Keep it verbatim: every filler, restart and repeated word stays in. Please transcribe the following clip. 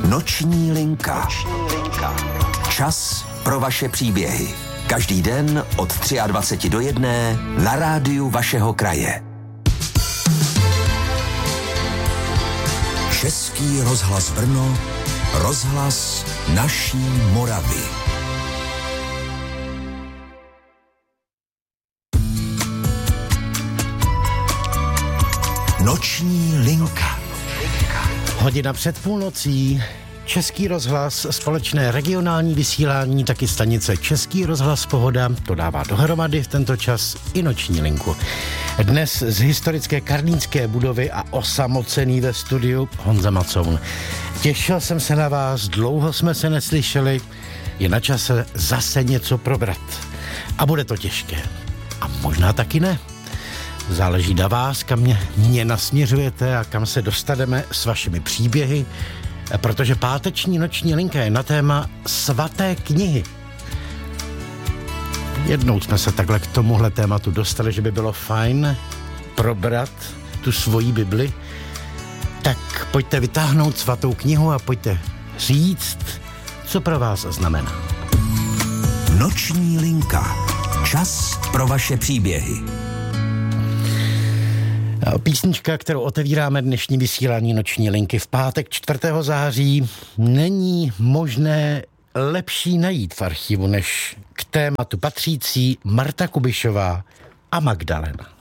Noční linka. Noční linka. Čas pro vaše příběhy. Každý den od dvacet tři do jedné na rádiu vašeho kraje. Český rozhlas Brno, rozhlas naší Moravy. Noční linka. Hodina před půlnocí, Český rozhlas, společné regionální vysílání, taky stanice Český rozhlas Pohoda, to dává dohromady v tento čas i noční linku. Dnes z historické karlínské budovy a osamocený ve studiu Honza Macoun. Těšil jsem se na vás, dlouho jsme se neslyšeli, je na čase zase něco probrat. A bude to těžké. A možná taky ne. Záleží na vás, kam mě, mě nasměřujete a kam se dostaneme s vašimi příběhy, protože páteční noční linka je na téma svaté knihy. Jednou jsme se takhle k tomuhle tématu dostali, že by bylo fajn probrat tu svoji Bibli. Tak pojďte vytáhnout svatou knihu a pojďte říct, co pro vás znamená. Noční linka. Čas pro vaše příběhy. Písnička, kterou otevíráme dnešní vysílání noční linky v pátek čtvrtého září, není možné lepší najít v archivu než k tématu patřící Marta Kubišová a Magdalena.